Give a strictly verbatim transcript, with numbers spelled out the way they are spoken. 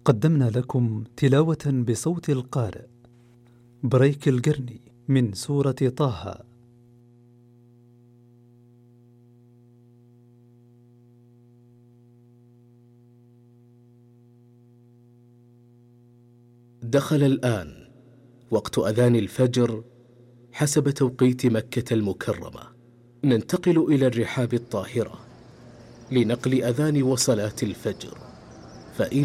قدمنا لكم تلاوة بصوت القارئ بريك القرني من سورة طه. دخل الآن وقت أذان الفجر حسب توقيت مكة المكرمة. ننتقل إلى الرحاب الطاهرة لنقل أذان وصلاة الفجر، فإلى